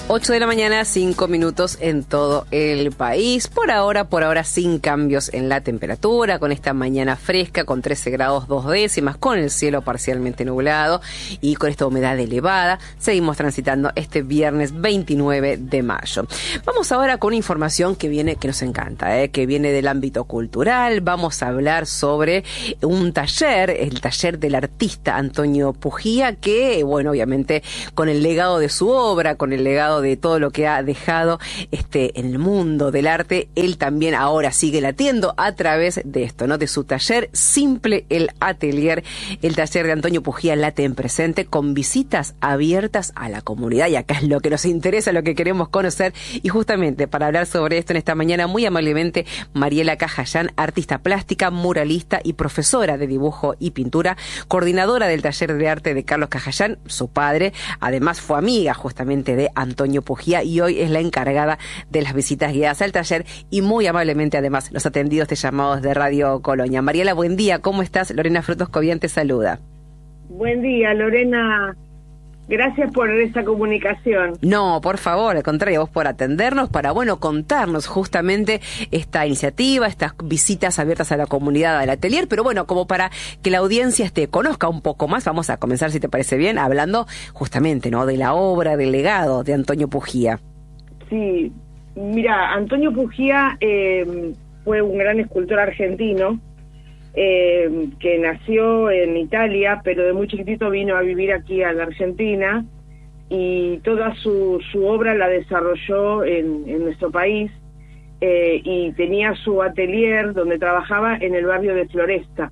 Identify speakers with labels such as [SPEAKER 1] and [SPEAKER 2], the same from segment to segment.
[SPEAKER 1] 8 de la mañana, 5 minutos en todo el país. Por ahora sin cambios en la temperatura, con esta mañana fresca, con 13 grados 2 décimas, con el cielo parcialmente nublado y con esta humedad elevada. Seguimos transitando este viernes 29 de mayo. Vamos ahora con una información que nos encanta, que viene del ámbito cultural. Vamos a hablar sobre un taller, el taller del artista Antonio Pugía, que, bueno, obviamente con el legado de su obra, con el legado de todo lo que ha dejado en el mundo del arte, él también ahora sigue latiendo a través de esto, ¿no? De su taller Simple el Atelier, el taller de Antonio Pugía late en presente, con visitas abiertas a la comunidad, y acá es lo que nos interesa, lo que queremos conocer, y justamente para hablar sobre esto en esta mañana, muy amablemente, Mariela Cajayán, artista plástica, muralista y profesora de dibujo y pintura, coordinadora del taller de arte de Carlos Cajayán, su padre, además fue amiga justamente de Antonio Pugía y hoy es la encargada de las visitas guiadas al taller y muy amablemente además nos ha atendido este llamado de Radio Colonia. Mariela, buen día, ¿cómo estás? Lorena Frutos Cobian te saluda.
[SPEAKER 2] Buen día, Lorena. Gracias por esta comunicación.
[SPEAKER 1] No, por favor, al contrario, vos por atendernos para, contarnos justamente esta iniciativa, estas visitas abiertas a la comunidad del atelier, pero como para que la audiencia conozca un poco más, vamos a comenzar, si te parece bien, hablando justamente, ¿no?, de la obra, del legado de Antonio Pugía.
[SPEAKER 2] Sí, mira, Antonio Pugía fue un gran escultor argentino, que nació en Italia, pero de muy chiquitito vino a vivir aquí a la Argentina y toda su obra la desarrolló en nuestro país, y tenía su atelier donde trabajaba en el barrio de Floresta.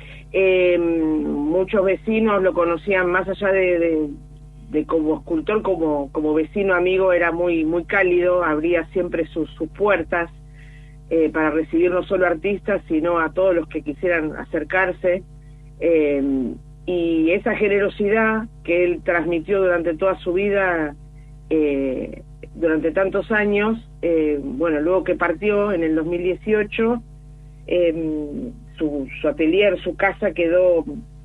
[SPEAKER 2] Muchos vecinos lo conocían, más allá de como escultor, como vecino amigo, era muy, muy cálido, abría siempre sus puertas para recibir no solo artistas, sino a todos los que quisieran acercarse, y esa generosidad que él transmitió durante toda su vida, durante tantos años, luego que partió en el 2018, su atelier, su casa quedó,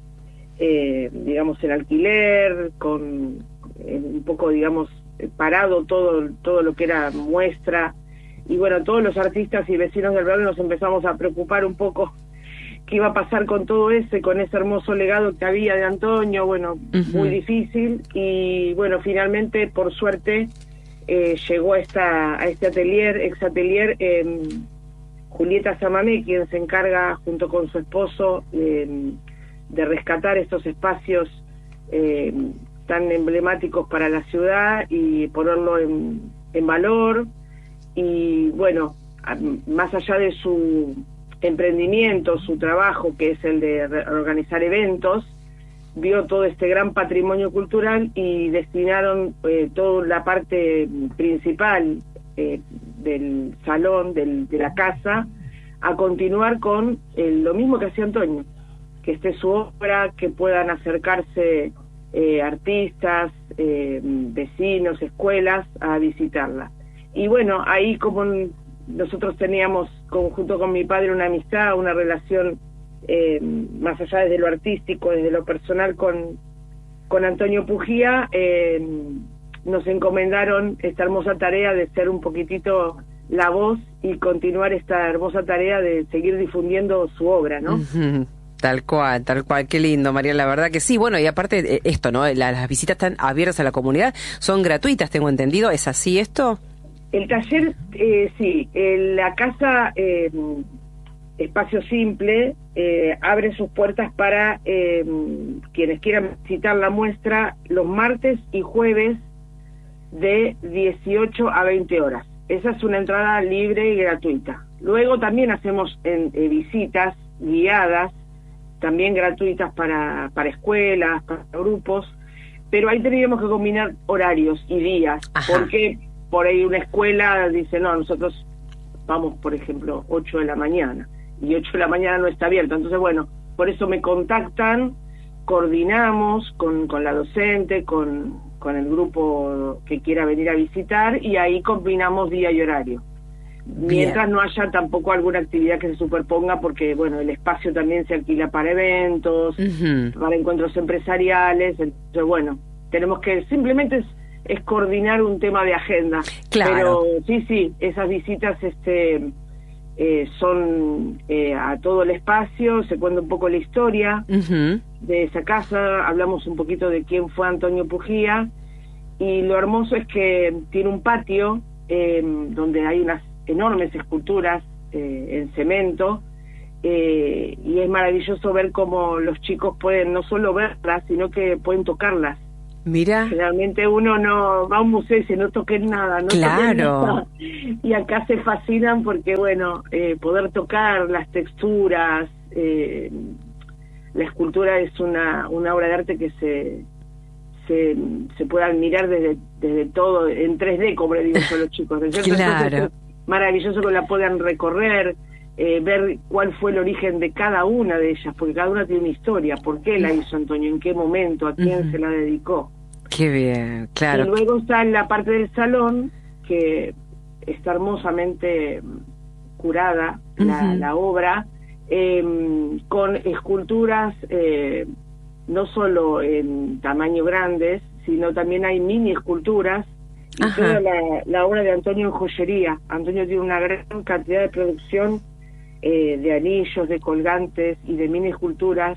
[SPEAKER 2] en alquiler, con un poco, parado todo lo que era muestra. Y todos los artistas y vecinos del barrio nos empezamos a preocupar un poco qué iba a pasar con todo con ese hermoso legado que había de Antonio, muy difícil, y finalmente, por suerte, llegó a este atelier, ex atelier, Julieta Samamé, quien se encarga junto con su esposo de rescatar estos espacios tan emblemáticos para la ciudad y ponerlo en valor. Y más allá de su emprendimiento, su trabajo, que es el de organizar eventos, vio todo este gran patrimonio cultural y destinaron toda la parte principal del salón, de la casa, a continuar con lo mismo que hacía Antonio, que esté su obra, que puedan acercarse artistas, vecinos, escuelas a visitarla. Y ahí como nosotros teníamos, junto con mi padre, una amistad, una relación, más allá desde lo artístico, desde lo personal con Antonio Pugía, nos encomendaron esta hermosa tarea de ser un poquitito la voz y continuar esta hermosa tarea de seguir difundiendo su obra, ¿no?
[SPEAKER 1] Tal cual, qué lindo, María, la verdad que sí. Y aparte esto, ¿no? Las visitas están abiertas a la comunidad, son gratuitas, tengo entendido, ¿es así esto?
[SPEAKER 2] El taller, sí, la casa Espacio Simple abre sus puertas para quienes quieran visitar la muestra los martes y jueves de 18 a 20 horas. Esa es una entrada libre y gratuita. Luego también hacemos visitas guiadas, también gratuitas para escuelas, para grupos, pero ahí tendríamos que combinar horarios y días. Ajá. Porque por ahí una escuela dice, no, nosotros vamos, por ejemplo, 8 de la mañana, y 8 de la mañana no está abierto. Entonces, por eso me contactan, coordinamos con la docente, con el grupo que quiera venir a visitar, y ahí combinamos día y horario. Mientras no haya tampoco alguna actividad que se superponga, porque, el espacio también se alquila para eventos, para encuentros empresariales. Entonces, tenemos que simplemente es coordinar un tema de agenda.
[SPEAKER 1] Claro.
[SPEAKER 2] Pero sí, esas visitas son a todo el espacio, se cuenta un poco la historia de esa casa, hablamos un poquito de quién fue Antonio Pugía, y lo hermoso es que tiene un patio donde hay unas enormes esculturas en cemento, y es maravilloso ver cómo los chicos pueden no solo verlas, sino que pueden tocarlas.
[SPEAKER 1] Mira.
[SPEAKER 2] Generalmente uno no va a un museo y dice no toquen nada, no
[SPEAKER 1] claro.
[SPEAKER 2] toquen nada. Y acá se fascinan porque, bueno, poder tocar las texturas, la escultura es una obra de arte que se puede admirar desde todo, en 3D, como le digo yo a los chicos.
[SPEAKER 1] Claro.
[SPEAKER 2] Entonces, maravilloso que la puedan recorrer, ver cuál fue el origen de cada una de ellas, porque cada una tiene una historia. ¿Por qué la hizo Antonio? ¿En qué momento? ¿A quién se la dedicó?
[SPEAKER 1] Qué bien, claro.
[SPEAKER 2] Y luego está en la parte del salón, que está hermosamente curada la obra, con esculturas no solo en tamaño grandes, sino también hay mini esculturas. Y toda la obra de Antonio en joyería. Antonio tiene una gran cantidad de producción de anillos, de colgantes y de mini esculturas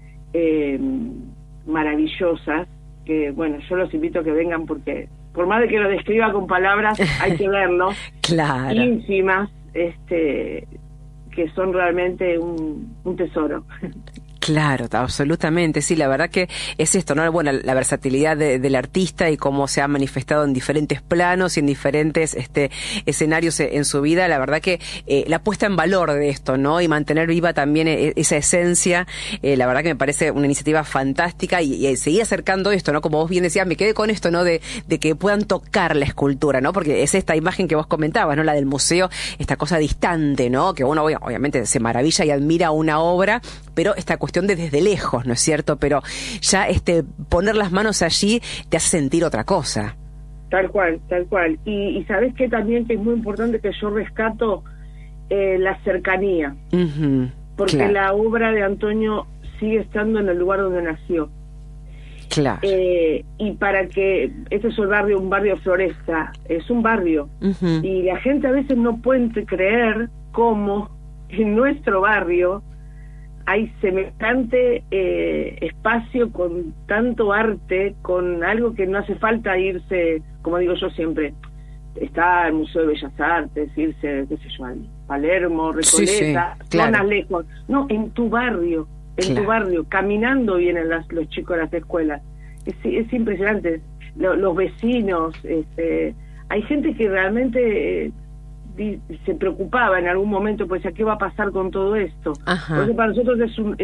[SPEAKER 2] maravillosas, que bueno, yo los invito a que vengan porque por más de que lo describa con palabras, hay que verlo.
[SPEAKER 1] Claro.
[SPEAKER 2] Ínfimas, que son realmente un tesoro.
[SPEAKER 1] Claro, absolutamente, sí, la verdad que es esto, ¿no? Bueno, la versatilidad del artista y cómo se ha manifestado en diferentes planos y en diferentes escenarios en su vida, la verdad que la puesta en valor de esto, ¿no? Y mantener viva también esa esencia, la verdad que me parece una iniciativa fantástica y seguir acercando esto, ¿no? Como vos bien decías, me quedé con esto, ¿no? De que puedan tocar la escultura, ¿no? Porque es esta imagen que vos comentabas, ¿no? La del museo, esta cosa distante, ¿no? Que uno obviamente se maravilla y admira una obra, pero esta cuestión de desde lejos, ¿no es cierto? Pero ya poner las manos allí te hace sentir otra cosa.
[SPEAKER 2] Tal cual. Y ¿sabés qué también? Que es muy importante que yo rescato la cercanía. Porque
[SPEAKER 1] claro.
[SPEAKER 2] la obra de Antonio sigue estando en el lugar donde nació.
[SPEAKER 1] Claro.
[SPEAKER 2] Y para que... Este es un barrio Floresta, es un barrio. Y la gente a veces no puede creer cómo en nuestro barrio hay semejante espacio con tanto arte, con algo que no hace falta irse, como digo yo siempre, está el Museo de Bellas Artes, irse, qué sé yo, al Palermo, Recoleta,
[SPEAKER 1] claro.
[SPEAKER 2] zonas lejos. No, en tu barrio, tu barrio, caminando vienen los chicos a las escuelas. Es impresionante. Los vecinos, hay gente que realmente... se preocupaba en algún momento, pues, ¿a qué va a pasar con todo esto? Porque para nosotros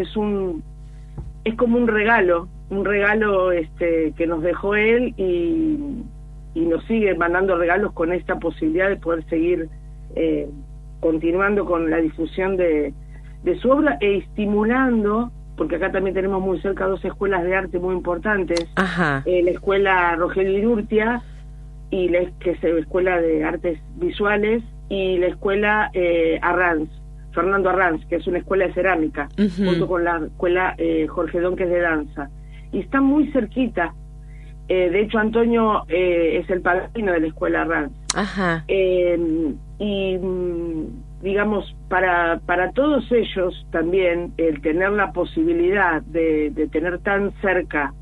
[SPEAKER 2] es como un regalo que nos dejó él y nos sigue mandando regalos con esta posibilidad de poder seguir continuando con la difusión de su obra e estimulando, porque acá también tenemos muy cerca 2 escuelas de arte muy importantes, la escuela Rogelio Irurtia y que es la escuela de artes visuales, y la escuela Fernando Arranz, que es una escuela de cerámica, junto con la escuela Jorge Don, que es de danza. Y está muy cerquita. De hecho, Antonio es el padrino de la escuela Arranz. Y digamos, para todos ellos también, el tener la posibilidad de tener tan cerca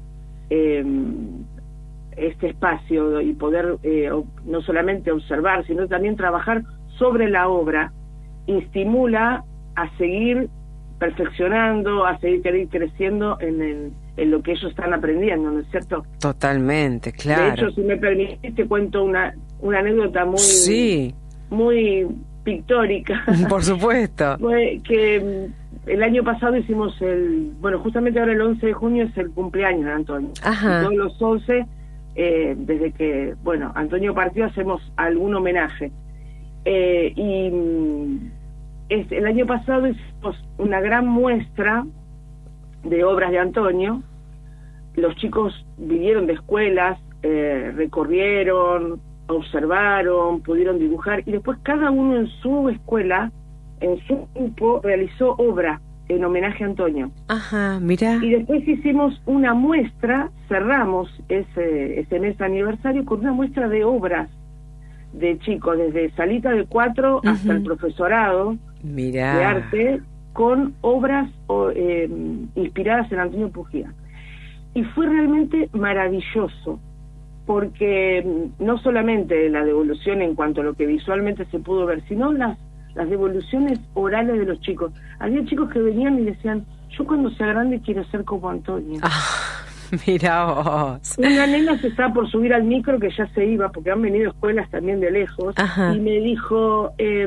[SPEAKER 2] este espacio y poder no solamente observar, sino también trabajar sobre la obra, estimula a seguir perfeccionando, a seguir creciendo en lo que ellos están aprendiendo, ¿no es cierto?
[SPEAKER 1] Totalmente, claro.
[SPEAKER 2] De hecho, si me permitís, te cuento una anécdota muy pictórica.
[SPEAKER 1] Por supuesto.
[SPEAKER 2] Que el año pasado hicimos justamente ahora el 11 de junio es el cumpleaños de Antonio. Y todos los 11... desde que Antonio partió hacemos algún homenaje y el año pasado hicimos una gran muestra de obras de Antonio. Los chicos vinieron de escuelas, recorrieron, observaron, pudieron dibujar y después cada uno en su escuela, en su grupo, realizó obra en homenaje a Antonio.
[SPEAKER 1] Ajá, mirá.
[SPEAKER 2] Y después hicimos una muestra, cerramos ese mes aniversario con una muestra de obras de chicos, desde salita de 4 hasta el profesorado de arte, con obras inspiradas en Antonio Pugía. Y fue realmente maravilloso, porque no solamente la devolución en cuanto a lo que visualmente se pudo ver, sino las devoluciones orales de los chicos. Había chicos que venían y decían, yo cuando sea grande quiero ser como Antonio.
[SPEAKER 1] Mira vos.
[SPEAKER 2] Una nena se estaba por subir al micro, que ya se iba, porque han venido escuelas también de lejos, y me dijo, es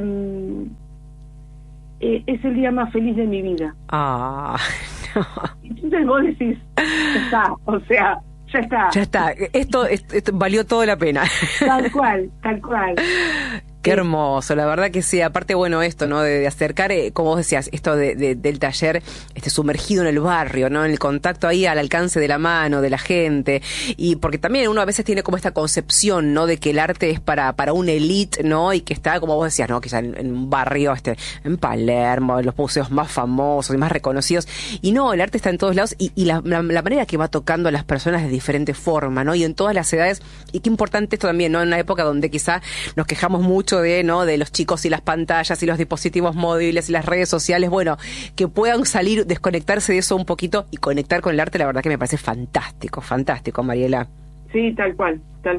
[SPEAKER 2] el día más feliz de mi vida.
[SPEAKER 1] No.
[SPEAKER 2] Entonces vos decís, ya está, o sea, ya está.
[SPEAKER 1] Ya está, esto valió toda la pena.
[SPEAKER 2] Tal cual, tal cual.
[SPEAKER 1] Qué hermoso, la verdad que sí. Aparte, bueno, esto, ¿no? De acercar, como vos decías, esto del taller sumergido en el barrio, ¿no? En el contacto ahí al alcance de la mano, de la gente. Y porque también uno a veces tiene como esta concepción, ¿no? De que el arte es para una élite, ¿no? Y que está, como vos decías, ¿no? Quizá en un barrio, en Palermo, en los museos más famosos y más reconocidos. Y no, el arte está en todos lados y la manera que va tocando a las personas de diferente forma, ¿no? Y en todas las edades. Y qué importante esto también, ¿no? En una época donde quizá nos quejamos mucho de los chicos y las pantallas y los dispositivos móviles y las redes sociales, bueno, que puedan salir, desconectarse de eso un poquito y conectar con el arte, la verdad que me parece fantástico, Mariela.
[SPEAKER 2] Sí, tal cual.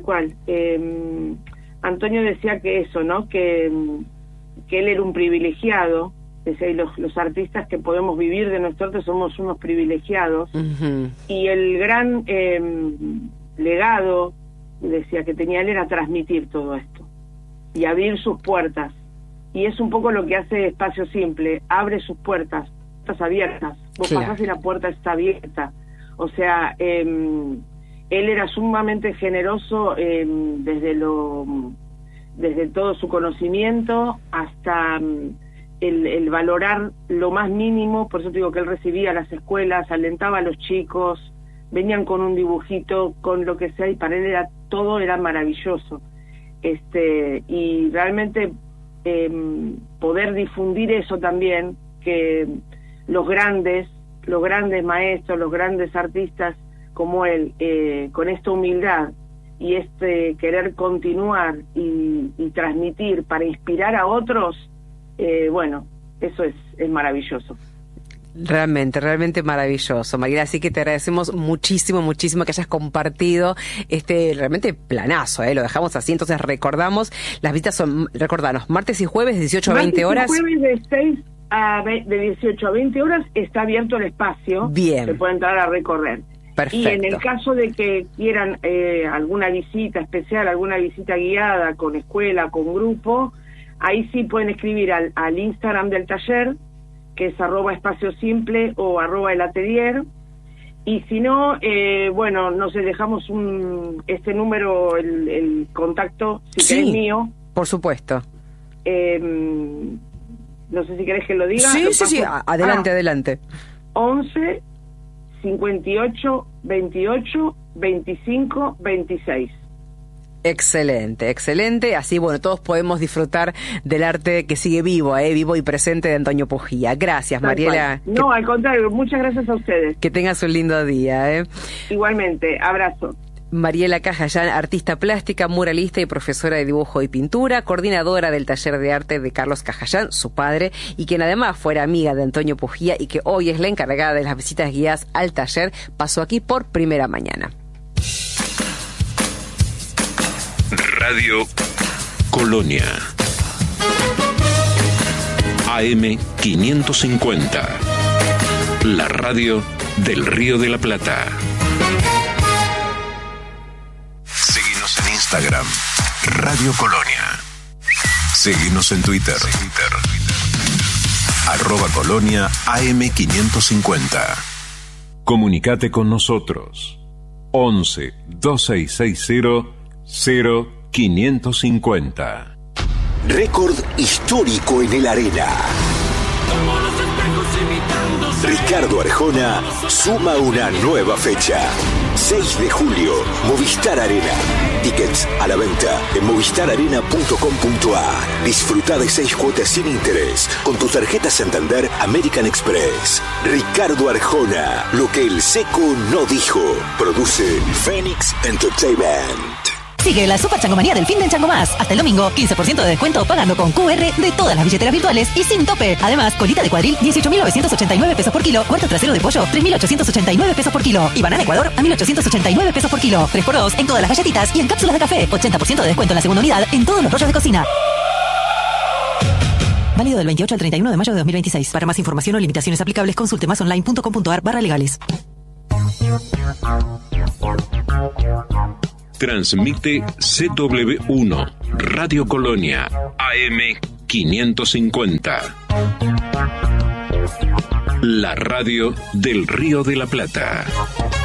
[SPEAKER 2] Antonio decía que eso, ¿no? Que él era un privilegiado, decía, y los artistas que podemos vivir de nuestro arte somos unos privilegiados, y el gran legado, decía, que tenía él era transmitir todo esto y abrir sus puertas, y es un poco lo que hace Espacio Simple, abre sus puertas abiertas, vos pasás y la puerta está abierta, o sea, él era sumamente generoso desde todo su conocimiento hasta el valorar lo más mínimo. Por eso te digo que él recibía a las escuelas, alentaba a los chicos, venían con un dibujito, con lo que sea, y para él todo era maravilloso. Y realmente poder difundir eso también, que los grandes maestros, los grandes artistas como él, con esta humildad y querer continuar y transmitir para inspirar a otros, bueno, eso es maravilloso.
[SPEAKER 1] Realmente maravilloso, Mariela, así que te agradecemos muchísimo que hayas compartido realmente planazo, lo dejamos así. Entonces recordamos, las visitas son, recordanos, martes y jueves de 18 a 20 horas.
[SPEAKER 2] Martes y jueves de 18 a 20 horas está abierto el espacio.
[SPEAKER 1] Bien.
[SPEAKER 2] Se puede entrar a recorrer.
[SPEAKER 1] Perfecto.
[SPEAKER 2] Y en el caso de que quieran alguna visita especial, alguna visita guiada con escuela, con grupo, ahí sí pueden escribir al Instagram del taller, que es @espaciosimple o @elatelier, y si no, bueno, nos dejamos este número, el contacto, si querés, mío.
[SPEAKER 1] Por supuesto.
[SPEAKER 2] No sé si querés que lo diga.
[SPEAKER 1] Sí, adelante.
[SPEAKER 2] 11 58 28 25 26.
[SPEAKER 1] Excelente. Así, bueno, todos podemos disfrutar del arte que sigue vivo y presente de Antonio Pugía. Gracias, Mariela.
[SPEAKER 2] No, al contrario, muchas gracias a ustedes.
[SPEAKER 1] Que tengas un lindo día.
[SPEAKER 2] Igualmente, abrazo.
[SPEAKER 1] Mariela Cajayán, artista plástica, muralista y profesora de dibujo y pintura, coordinadora del taller de arte de Carlos Cajayán, su padre, y quien además fuera amiga de Antonio Pugía y que hoy es la encargada de las visitas guiadas al taller, pasó aquí por primera mañana.
[SPEAKER 3] Radio Colonia AM 550, la radio del Río de la Plata. Seguinos en Instagram, Radio Colonia. Seguinos en Twitter, @Colonia AM 550. Comunicate con nosotros. 11 2660 0550.
[SPEAKER 4] Récord histórico en el Arena. Ricardo Arjona suma una nueva fecha. 6 de julio, Movistar Arena. Tickets a la venta en movistararena.com.ar. Disfruta de 6 cuotas sin interés con tu tarjeta Santander American Express. Ricardo Arjona, lo que el seco no dijo. Produce Phoenix Entertainment.
[SPEAKER 5] Sigue la super changomanía del fin de Chango Más. Hasta el domingo, 15% de descuento pagando con QR de todas las billeteras virtuales y sin tope. Además, colita de cuadril, 18.989 pesos por kilo. Cuarto trasero de pollo, 3.889 pesos por kilo. Y banana Ecuador, a 1.889 pesos por kilo. 3x2 en todas las galletitas y en cápsulas de café. 80% de descuento en la segunda unidad en todos los rollos de cocina. Válido del 28 al 31 de mayo de 2026. Para más información o limitaciones aplicables, consulte masonline.com.ar/legales.
[SPEAKER 3] Transmite CW1, Radio Colonia, AM 550. La radio del Río de la Plata.